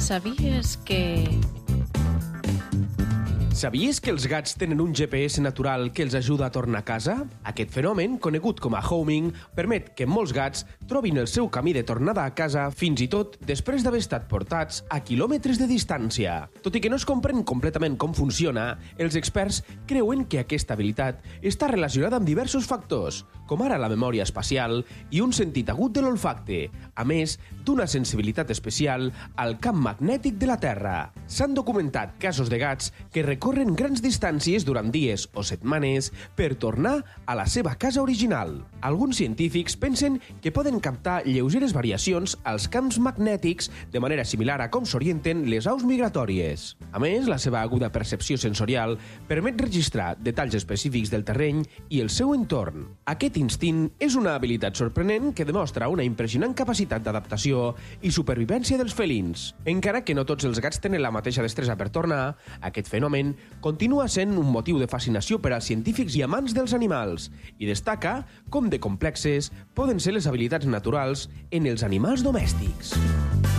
Sabies que... Sabies que els gats tenen un GPS natural que els ajuda a tornar a casa? Aquest fenomen, conegut com a homing, permet que molts gats trobin el seu camí de tornada a casa fins i tot després d'haver estat portats a quilòmetres de distància. Tot i que no es comprèn completament com funciona, els experts creuen que aquesta habilitat està relacionada amb diversos factors, com ara la memòria espacial i un sentit agut de l'olfacte, a més d'una sensibilitat especial al camp magnètic de la Terra. S'han documentat casos de gats que recorren grans distàncies durant dies o setmanes per tornar a la seva casa original. Alguns científics pensen que poden captar lleugeres variacions als camps magnètics de manera similar a com s'orienten les aus migratòries. A més, la seva aguda percepció sensorial permet registrar detalls específics del terreny i el seu entorn. Aquest instint és una habilitat sorprenent que demostra una impressionant capacitat d'adaptació i supervivència dels felins. Encara que no tots els gats tenen la mateixa destresa per tornar, aquest fenomen continua sent un motiu de fascinació per als científics i amants dels animals i destaca com de complexes poden ser les habilitats naturals en els animals domèstics.